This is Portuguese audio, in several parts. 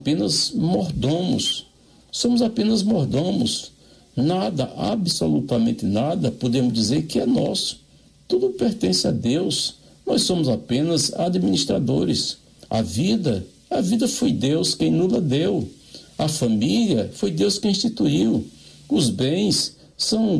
apenas mordomos. Somos apenas mordomos. Nada, absolutamente nada, podemos dizer que é nosso. Tudo pertence a Deus. Nós somos apenas administradores. A vida foi Deus quem nos deu. A família foi Deus quem instituiu. Os bens são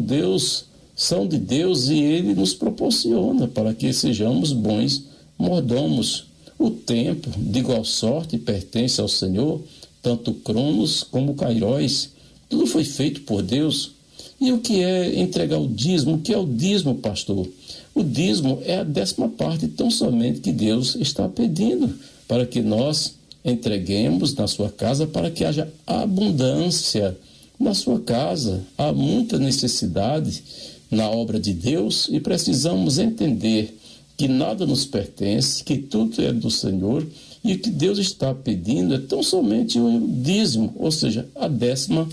de Deus e Ele nos proporciona para que sejamos bons mordomos. O tempo, de igual sorte, pertence ao Senhor, tanto Cronos como Kairos. Tudo foi feito por Deus. E o que é entregar o dízimo? O que é o dízimo, pastor? O dízimo é a 10ª tão somente que Deus está pedindo para que nós entreguemos na sua casa, para que haja abundância na sua casa. Há muita necessidade na obra de Deus e precisamos entender que nada nos pertence, que tudo é do Senhor, e o que Deus está pedindo é tão somente o dízimo, ou seja, a 10ª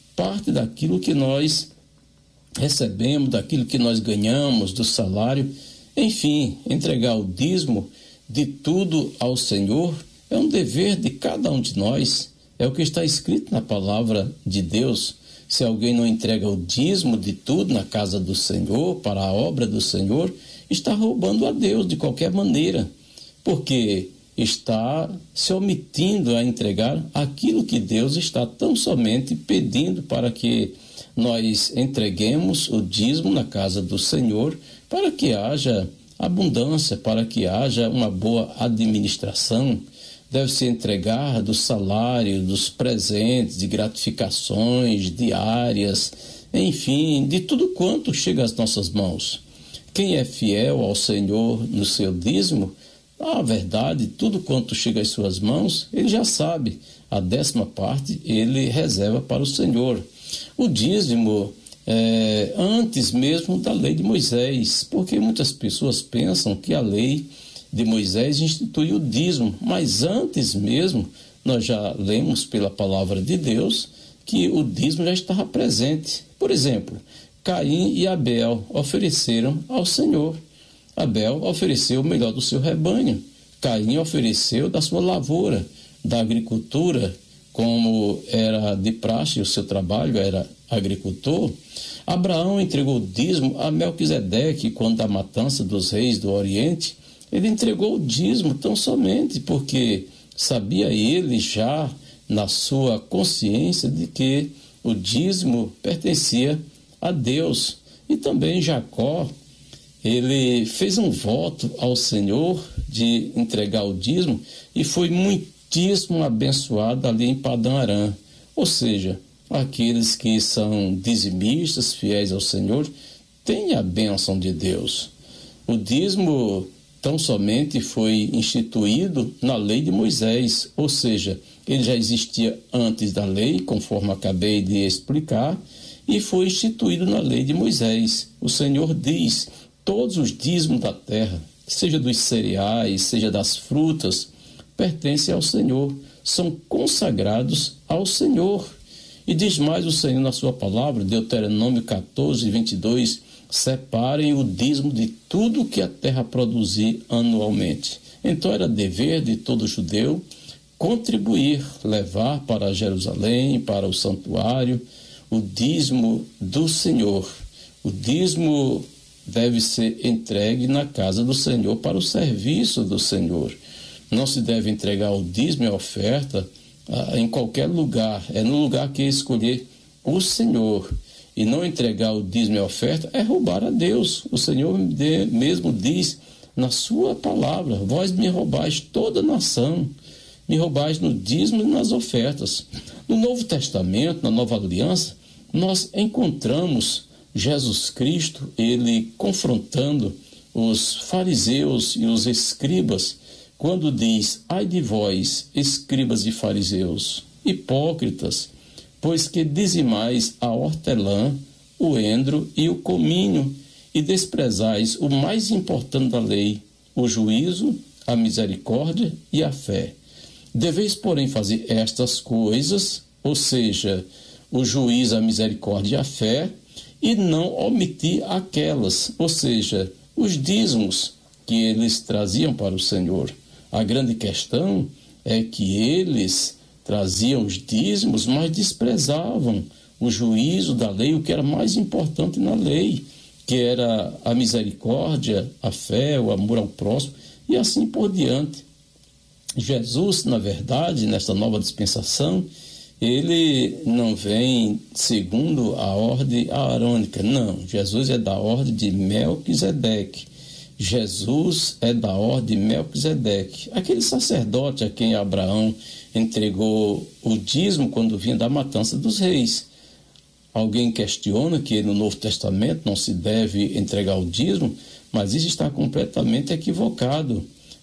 daquilo que nós recebemos, daquilo que nós ganhamos, do salário. Enfim, entregar o dízimo de tudo ao Senhor é um dever de cada um de nós. É o que está escrito na palavra de Deus. Se alguém não entrega o dízimo de tudo na casa do Senhor, para a obra do Senhor, está roubando a Deus de qualquer maneira, porque está se omitindo a entregar aquilo que Deus está tão somente pedindo para que nós entreguemos o dízimo na casa do Senhor, para que haja abundância, para que haja uma boa administração. Deve-se entregar do salário, dos presentes, de gratificações diárias, enfim, de tudo quanto chega às nossas mãos. Quem é fiel ao Senhor no seu dízimo, na verdade, tudo quanto chega às suas mãos, ele já sabe. A 10ª ele reserva para o Senhor. O dízimo é antes mesmo da lei de Moisés, porque muitas pessoas pensam que a lei de Moisés instituiu o dízimo, mas antes mesmo nós já lemos pela palavra de Deus que o dízimo já estava presente. Por exemplo, Caim e Abel ofereceram ao Senhor. Abel ofereceu o melhor do seu rebanho. Caim ofereceu da sua lavoura, da agricultura, como era de praxe, o seu trabalho era agricultor. Abraão entregou o dízimo a Melquisedeque quando da matança dos reis do Oriente. Ele entregou o dízimo tão somente porque sabia ele já na sua consciência de que o dízimo pertencia a Deus. E também Jacó, ele fez um voto ao Senhor de entregar o dízimo e foi muitíssimo abençoado ali em Padã Arã. Ou seja, aqueles que são dizimistas, fiéis ao Senhor, têm a bênção de Deus. O dízimo tão somente foi instituído na lei de Moisés, ou seja, ele já existia antes da lei, conforme acabei de explicar, e foi instituído na lei de Moisés. O Senhor diz: todos os dízimos da terra, seja dos cereais, seja das frutas, pertencem ao Senhor, são consagrados ao Senhor. E diz mais o Senhor na sua palavra, Deuteronômio 14, 22, separem o dízimo de tudo que a terra produzir anualmente. Então era dever de todo judeu contribuir, levar para Jerusalém, para o santuário, o dízimo do Senhor. O dízimo deve ser entregue na casa do Senhor para o serviço do Senhor. Não se deve entregar o dízimo e a oferta em qualquer lugar. É no lugar que escolher o Senhor. E não entregar o dízimo e a oferta é roubar a Deus. O Senhor mesmo diz na sua palavra: vós me roubais toda a nação, me roubais no dízimo e nas ofertas. No Novo Testamento, na Nova Aliança, nós encontramos Jesus Cristo, ele confrontando os fariseus e os escribas, quando diz: ai de vós, escribas e fariseus, hipócritas, pois que dizimais a hortelã, o endro e o cominho, e desprezais o mais importante da lei, o juízo, a misericórdia e a fé. Deveis, porém, fazer estas coisas, ou seja, o juízo, a misericórdia e a fé, e não omitir aquelas, ou seja, os dízimos que eles traziam para o Senhor. A grande questão é que eles traziam os dízimos, mas desprezavam o juízo da lei, o que era mais importante na lei, que era a misericórdia, a fé, o amor ao próximo e assim por diante. Jesus, na verdade, nesta nova dispensação, ele não vem segundo a ordem aarônica, não. Jesus é da ordem de Melquisedeque. Jesus é da ordem de Melquisedeque, aquele sacerdote a quem Abraão entregou o dízimo quando vinha da matança dos reis. Alguém questiona que no Novo Testamento não se deve entregar o dízimo, mas isso está completamente equivocado.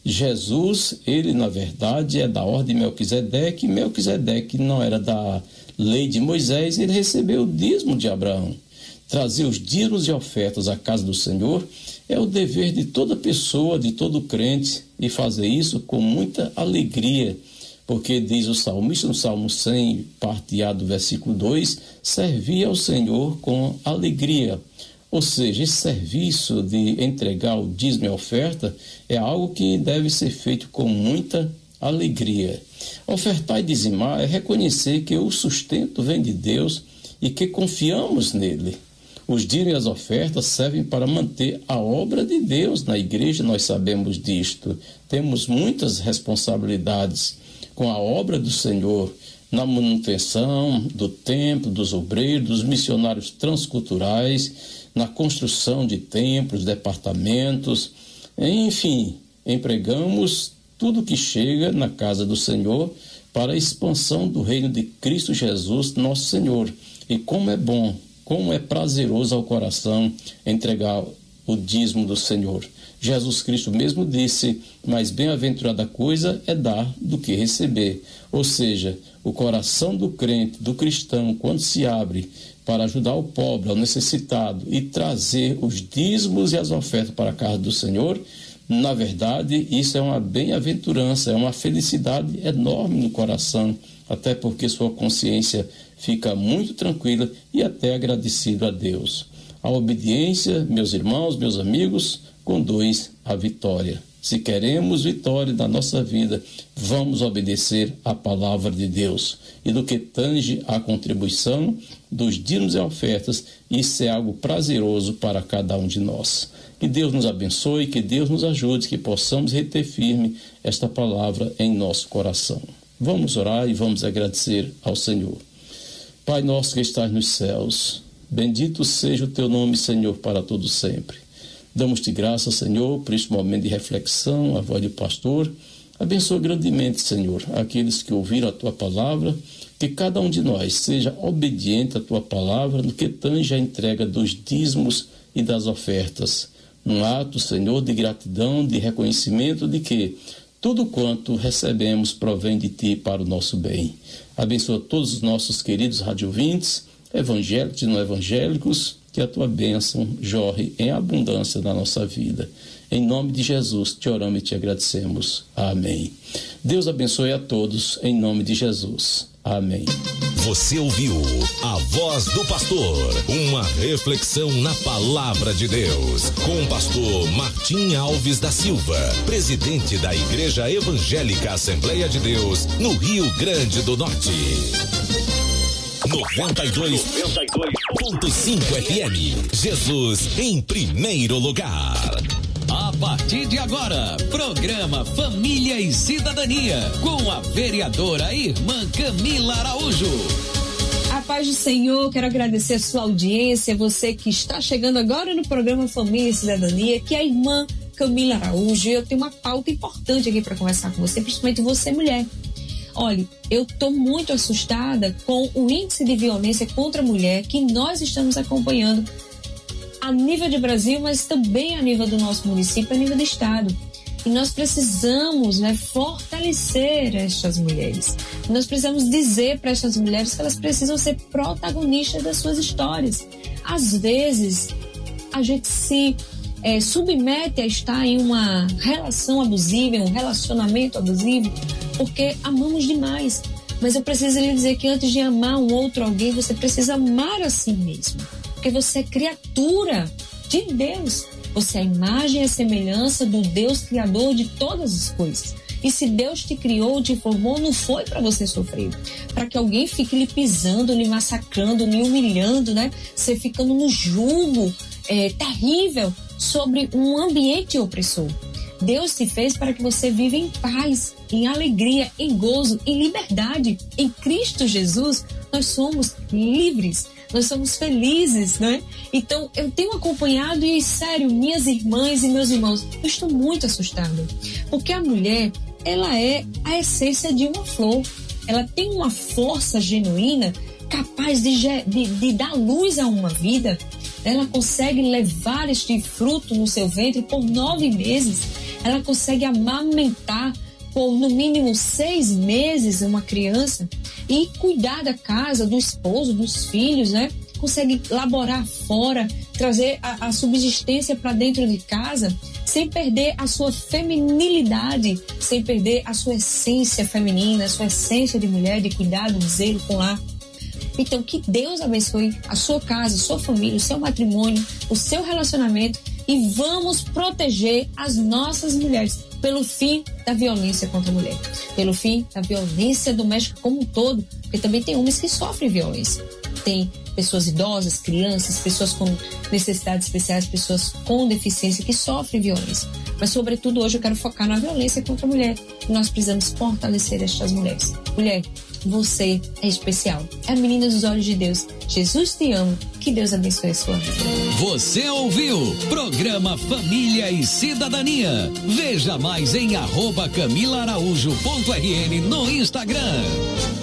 Jesus, ele na verdade é da ordem de Melquisedeque, e Melquisedeque não era da lei de Moisés, ele recebeu o dízimo de Abraão. Trazer os dízimos e ofertas à casa do Senhor é o dever de toda pessoa, de todo crente, e fazer isso com muita alegria, porque diz o salmista no Salmo 100, parte A do versículo 2, servir ao Senhor com alegria. Ou seja, esse serviço de entregar o dízimo e a oferta é algo que deve ser feito com muita alegria. Ofertar e dizimar é reconhecer que o sustento vem de Deus e que confiamos nele. Os dízimos e as ofertas servem para manter a obra de Deus na igreja, nós sabemos disto. Temos muitas responsabilidades com a obra do Senhor, na manutenção do templo, dos obreiros, dos missionários transculturais, na construção de templos, departamentos, enfim, empregamos tudo que chega na casa do Senhor para a expansão do reino de Cristo Jesus, nosso Senhor. E como é bom, como é prazeroso ao coração entregar o dízimo do Senhor. Jesus Cristo mesmo disse, mais bem-aventurada coisa é dar do que receber. Ou seja, o coração do crente, do cristão, quando se abre para ajudar o pobre, ao necessitado e trazer os dízimos e as ofertas para a casa do Senhor, na verdade, isso é uma bem-aventurança, é uma felicidade enorme no coração, até porque sua consciência fica muito tranquila e até agradecido a Deus. A obediência, meus irmãos, meus amigos, conduz à vitória. Se queremos vitória na nossa vida, vamos obedecer à palavra de Deus. E do que tange a contribuição dos dízimos e ofertas, isso é algo prazeroso para cada um de nós. Que Deus nos abençoe, que Deus nos ajude, que possamos reter firme esta palavra em nosso coração. Vamos orar e vamos agradecer ao Senhor. Pai nosso que estás nos céus, bendito seja o teu nome, Senhor, para todo sempre. Damos-te graça, Senhor, por este momento de reflexão, a voz do pastor. Abençoa grandemente, Senhor, aqueles que ouviram a tua palavra, que cada um de nós seja obediente à tua palavra no que tange a entrega dos dízimos e das ofertas. Num ato, Senhor, de gratidão, de reconhecimento de que tudo quanto recebemos provém de ti para o nosso bem. Abençoa todos os nossos queridos radiovintes, evangélicos e não evangélicos, que a tua bênção jorre em abundância na nossa vida. Em nome de Jesus, te oramos e te agradecemos. Amém. Deus abençoe a todos, em nome de Jesus. Amém. Você ouviu a voz do pastor, uma reflexão na palavra de Deus, com o pastor Martim Alves da Silva, presidente da Igreja Evangélica Assembleia de Deus, no Rio Grande do Norte. 92.5 FM. Jesus em primeiro lugar. A partir de agora, programa Família e Cidadania, com a vereadora irmã Camila Araújo. A paz do Senhor, quero agradecer a sua audiência, você que está chegando agora no programa Família e Cidadania, que é a irmã Camila Araújo. Eu tenho uma pauta importante aqui para conversar com você, principalmente você, mulher. Olha, eu estou muito assustada com o índice de violência contra a mulher que nós estamos acompanhando a nível de Brasil, mas também a nível do nosso município, a nível do estado. E nós precisamos, fortalecer estas mulheres. Nós precisamos dizer para estas mulheres que elas precisam ser protagonistas das suas histórias. Às vezes, a gente se submete a estar em uma relação abusiva, em um relacionamento abusivo, porque amamos demais. Mas eu preciso lhe dizer que antes de amar um outro alguém, você precisa amar a si mesmo. Porque você é criatura de Deus. Você é a imagem e a semelhança do Deus Criador de todas as coisas. E se Deus te criou, te formou, não foi para você sofrer. Para que alguém fique lhe pisando, lhe massacrando, lhe humilhando, né? Você ficando no jugo terrível sobre um ambiente opressor. Deus te fez para que você viva em paz, em alegria, em gozo, em liberdade. Em Cristo Jesus, nós somos livres, nós somos felizes, né? Então, eu tenho acompanhado e, sério, minhas irmãs e meus irmãos, eu estou muito assustada. Porque a mulher, ela é a essência de uma flor. Ela tem uma força genuína capaz de dar luz a uma vida. Ela consegue levar este fruto no seu ventre por 9 meses. Ela consegue amamentar por no mínimo 6 meses uma criança e cuidar da casa, do esposo, dos filhos, né? Consegue laborar fora, trazer a subsistência para dentro de casa, sem perder a sua feminilidade, sem perder a sua essência feminina, a sua essência de mulher, de cuidado, de zelo com lar. Então, que Deus abençoe a sua casa, a sua família, o seu matrimônio, o seu relacionamento, e vamos proteger as nossas mulheres pelo fim da violência contra a mulher, pelo fim da violência doméstica como um todo, porque também tem homens que sofrem violência. Tem pessoas idosas, crianças, pessoas com necessidades especiais, pessoas com deficiência que sofrem violência. Mas, sobretudo, hoje eu quero focar na violência contra a mulher. E nós precisamos fortalecer estas mulheres. Mulher, você é especial. É a menina dos olhos de Deus. Jesus te ama. Que Deus abençoe a sua vida. Você ouviu? Programa Família e Cidadania. Veja mais em @CamilaAraújo.rn no Instagram.